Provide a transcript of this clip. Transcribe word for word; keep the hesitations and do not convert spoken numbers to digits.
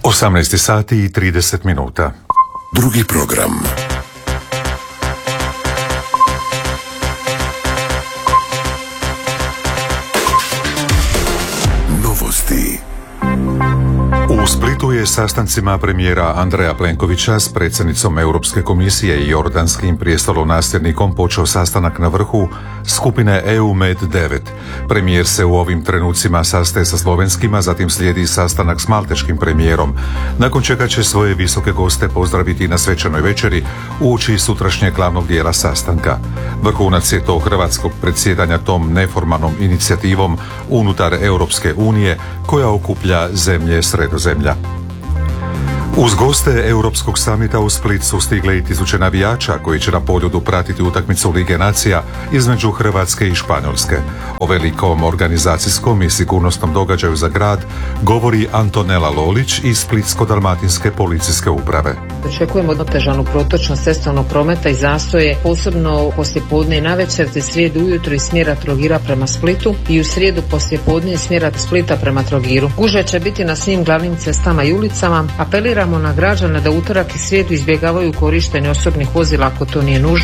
osamnaest sati i trideset minuta. Drugi program. Novosti. U Splitu je sastancima premijera Andreja Plenkovića s predsjednicom Europske komisije i jordanskim prijestolonasljednikom počeo sastanak na vrhu skupine E U Med devet. Premijer se u ovim trenucima sastaje sa slovenskima, zatim slijedi sastanak s malteškim premijerom, nakon čega će svoje visoke goste pozdraviti na svečanoj večeri uoči sutrašnjeg glavnog dijela sastanka. Vrhunac je to hrvatskog predsjedanja tom neformalnom inicijativom unutar Europske unije koja okuplja zemlje Sredozemlja. Uz goste Europskog samita u Split su stigle i tisuće navijača koji će na Poljudu pratiti utakmicu Lige nacija između Hrvatske i Španjolske. O velikom organizacijskom i sigurnosnom događaju za grad govori Antonela Lolić iz Splitsko-dalmatinske policijske uprave. Očekujemo otežanu protočnost cestovnog prometa i zastoje, posebno poslijepodne i navečer, te srijedu ujutro iz smjera Trogira prema Splitu i u srijedu poslijepodne iz smjera Splita prema Trogiru. Gužve će biti na svim glavnim cestama i ulicama. Apeliramo na građane da utorak i srijedu izbjegavaju korištenje osobnih vozila ako to nije nužno.